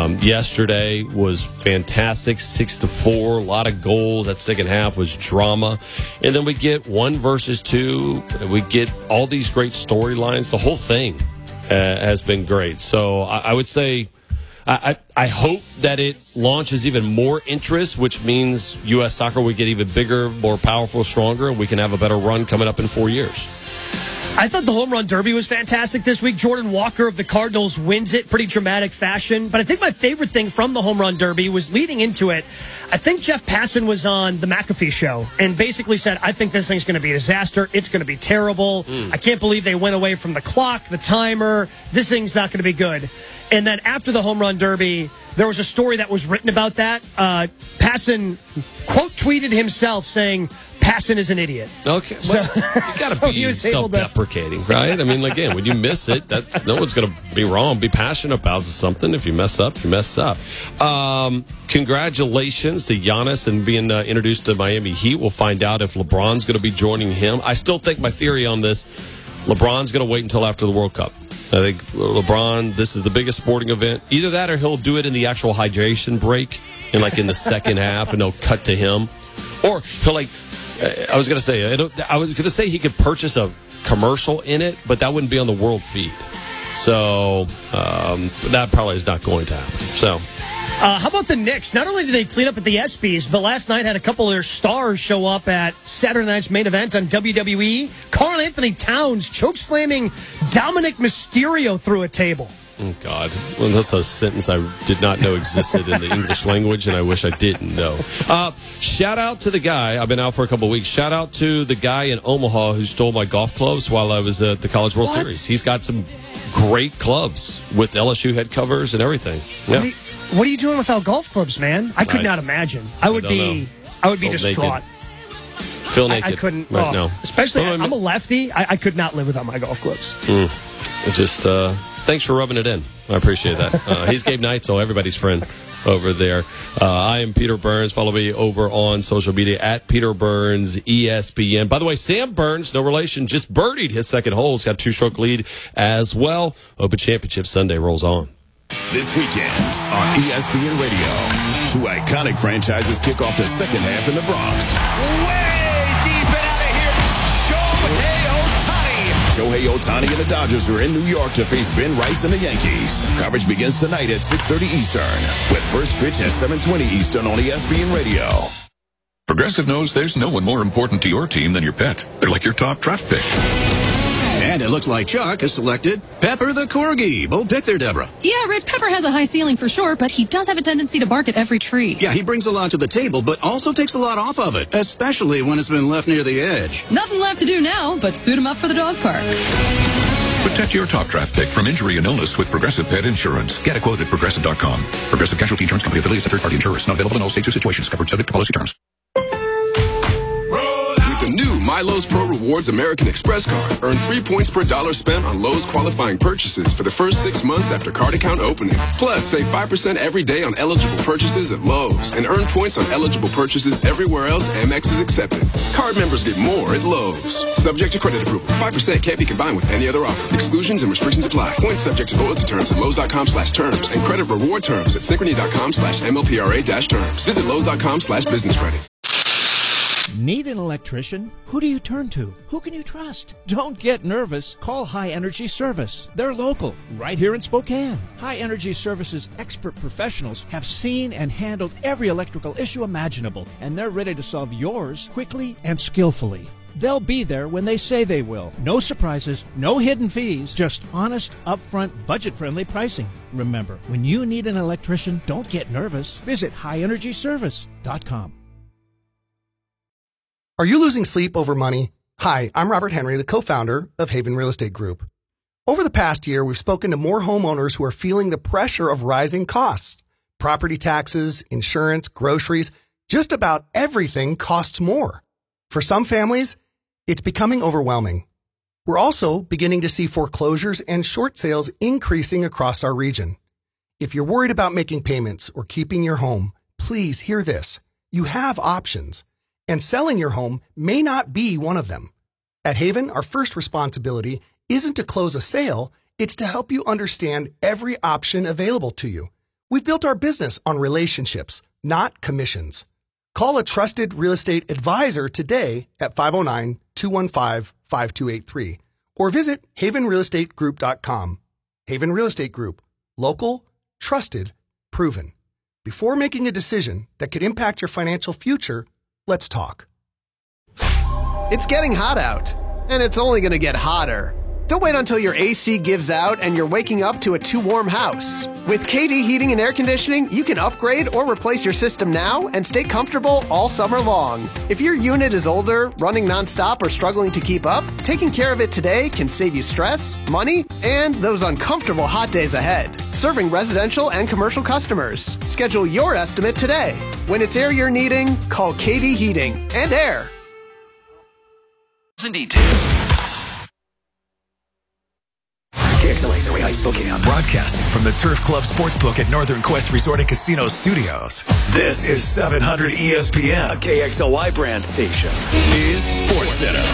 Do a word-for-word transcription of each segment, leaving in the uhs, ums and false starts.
Um, yesterday was fantastic, six to four, a lot of goals. That second half was drama. And then we get one versus two. We get all these great storylines. The whole thing uh, has been great. So I, I would say I, I, I hope that it launches even more interest, which means U S soccer will get even bigger, more powerful, stronger, and we can have a better run coming up in four years. I thought the home run derby was fantastic this week. Jordan Walker of the Cardinals wins it, pretty dramatic fashion. But I think my favorite thing from the home run derby was leading into it. I think Jeff Passan was on the McAfee show and basically said, I think this thing's going to be a disaster. It's going to be terrible. Mm. I can't believe they went away from the clock, the timer. This thing's not going to be good. And then after the home run derby, there was a story that was written about that. Uh, Passan quote tweeted himself saying, Passan is an idiot. Okay, well, so, you got to so be self-deprecating, to... right? I mean, again, when you miss it, that no one's going to be wrong. Be passionate about something. If you mess up, you mess up. Um, congratulations to Giannis and being uh, introduced to Miami Heat. We'll find out if LeBron's going to be joining him. I still think my theory on this, LeBron's going to wait until after the World Cup. I think LeBron, this is the biggest sporting event. Either that or he'll do it in the actual hydration break, and like in the second half, and they'll cut to him. Or he'll like, I was going to say, I was going to say he could purchase a commercial in it, but that wouldn't be on the world feed. So um, that probably is not going to happen. So. Uh, how about the Knicks? Not only did they clean up at the ESPYs, but last night had a couple of their stars show up at Saturday night's main event on W W E. Karl Anthony Towns chokeslamming Dominic Mysterio through a table. Oh, God. Well, that's a sentence I did not know existed in the English language, and I wish I didn't know. Uh, shout out to the guy. I've been out for a couple of weeks. Shout out to the guy in Omaha who stole my golf clubs while I was at the College World what? Series. He's got some great clubs with L S U head covers and everything. Yeah. What, are you, what are you doing without golf clubs, man? I could I, not imagine. I would I be know. I would Feel be distraught. Naked. Feel naked. I, I couldn't. Right oh, now. Especially, well, I'm a lefty. I, I could not live without my golf clubs. Mm. It just... Uh, Thanks for rubbing it in. I appreciate that. Uh, he's Gabe Knight, so everybody's friend over there. Uh, I am Peter Burns. Follow me over on social media at Peter Burns E S P N. By the way, Sam Burns, no relation, just birdied his second hole. He's got a two-stroke lead as well. Open Championship Sunday rolls on. This weekend on E S P N Radio, two iconic franchises kick off the second half in the Bronx. Way deep and out of here, Shohei Ohtani. Shohei Ohtani and the Dodgers are in New York to face Ben Rice and the Yankees. Coverage begins tonight at six thirty Eastern, with first pitch at seven twenty Eastern on E S P N Radio. Progressive knows there's no one more important to your team than your pet. They're like your top draft pick. And it looks like Chuck has selected Pepper the Corgi. Bold pick there, Deborah. Yeah, Red Pepper has a high ceiling for sure, but he does have a tendency to bark at every tree. Yeah, he brings a lot to the table, but also takes a lot off of it, especially when it's been left near the edge. Nothing left to do now but suit him up for the dog park. Protect your top draft pick from injury and illness with Progressive Pet Insurance. Get a quote at Progressive dot com. Progressive Casualty Insurance Company affiliates and third-party insurers. Not available in all states or situations. Covered subject to policy terms. The new MyLowe's Pro Rewards American Express card. Earn three points per dollar spent on Lowe's qualifying purchases for the first six months after card account opening. Plus, save five percent every day on eligible purchases at Lowe's and earn points on eligible purchases everywhere else Amex is accepted. Card members get more at Lowe's. Subject to credit approval. five percent can't be combined with any other offer. Exclusions and restrictions apply. Points subject to loyalty terms at Lowe's dot com slash terms and credit reward terms at Synchrony dot com slash M L P R A dash terms. Visit Lowe's dot com slash business credit. Need an electrician? Who do you turn to? Who can you trust? Don't get nervous. Call High Energy Service. They're local, right here in Spokane. High Energy Service's expert professionals have seen and handled every electrical issue imaginable, and they're ready to solve yours quickly and skillfully. They'll be there when they say they will. No surprises, no hidden fees, just honest, upfront, budget-friendly pricing. Remember, when you need an electrician, don't get nervous. Visit high energy service dot com. Are you losing sleep over money? Hi, I'm Robert Henry, the co-founder of Haven Real Estate Group. Over the past year, we've spoken to more homeowners who are feeling the pressure of rising costs. Property taxes, insurance, groceries, just about everything costs more. For some families, it's becoming overwhelming. We're also beginning to see foreclosures and short sales increasing across our region. If you're worried about making payments or keeping your home, please hear this. You have options. And selling your home may not be one of them. At Haven, our first responsibility isn't to close a sale, it's to help you understand every option available to you. We've built our business on relationships, not commissions. Call a trusted real estate advisor today at five oh nine, two one five, five two eight three or visit haven real estate group dot com. Haven Real Estate Group. Local, trusted, proven. Before making a decision that could impact your financial future, let's talk. It's getting hot out, and it's only going to get hotter. Don't wait until your A C gives out and you're waking up to a too warm house. With K D Heating and Air Conditioning, you can upgrade or replace your system now and stay comfortable all summer long. If your unit is older, running nonstop, or struggling to keep up, taking care of it today can save you stress, money, and those uncomfortable hot days ahead. Serving residential and commercial customers. Schedule your estimate today. When it's air you're needing, call K D Heating and Air. In details. K X L A Area Heights, Spokane. Broadcasting from the Turf Club Sportsbook at Northern Quest Resort and Casino Studios. This is seven hundred E S P N, a K X L Y brand station. Is Sports Center.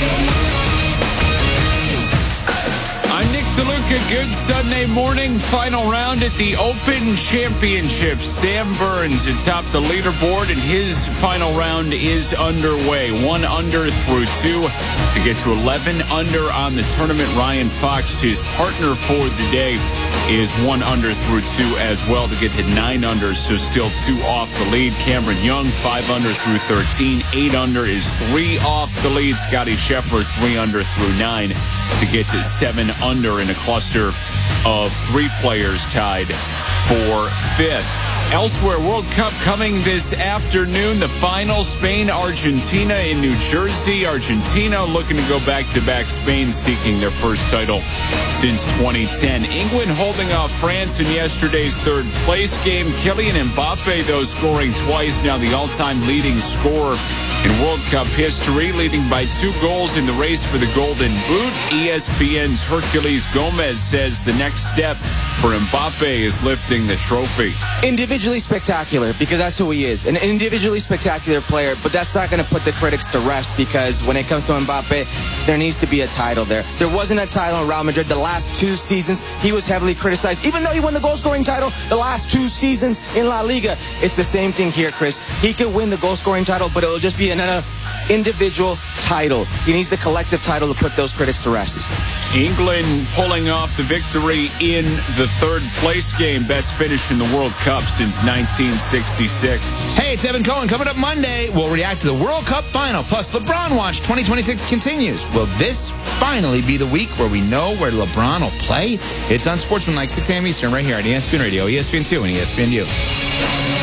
I'm Nick DeLuca. Good Sunday morning. Final round at the Open Championship. Sam Burns atop the leaderboard, and his final round is underway. One under through two to get to eleven under on the tournament. Ryan Fox, his partner for the day, is one under through two as well to get to nine under, so still two off the lead. Cameron Young, five under through thirteen. Eight under is three off the lead. Scotty Scheffler, three under through nine to get to seven under in a cluster of three players tied for fifth. Elsewhere, World Cup coming this afternoon. The final, Spain, Argentina in New Jersey. Argentina looking to go back-to-back. Spain seeking their first title since twenty ten. England holding off France in yesterday's third place game. Kylian Mbappe, though, scoring twice, now the all-time leading scorer in World Cup history, leading by two goals in the race for the Golden Boot. E S P N's Herculez Gomez says the next step for Mbappe is lifting the trophy. Individually spectacular, because that's who he is. An individually spectacular player, but that's not going to put the critics to rest, because when it comes to Mbappe, there needs to be a title there. There wasn't a title in Real Madrid the last two seasons. He was heavily criticized. Even though he won the goal-scoring title the last two seasons in La Liga, it's the same thing here, Chris. He could win the goal-scoring title, but it will just be another individual title. He needs the collective title to put those critics to rest. England pulling off the victory in the third place game. Best finish in the World Cup since nineteen sixty-six. Hey, it's Evan Cohen. Coming up Monday, we'll react to the World Cup final. Plus, LeBron Watch twenty twenty-six continues. Will this finally be the week where we know where LeBron will play? It's on Sportsman like six a.m. Eastern right here on E S P N Radio, E S P N two, and E S P N U.